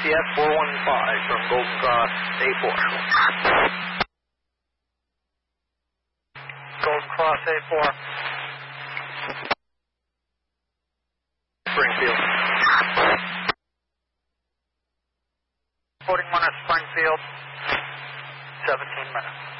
ATS 415 from Golden Cross A4. Golden Cross A4. Springfield. Reporting 1 at Springfield, 17 minutes.